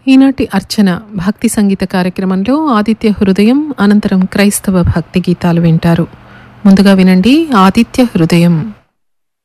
ఈనాటి అర్చన భక్తి సంగీత కార్యక్రమంలో ఆదిత్య హృదయం అనంతరం క్రైస్తవ భక్తి గీతాలు వింటారు. ముందుగా వినండి ఆదిత్య హృదయం.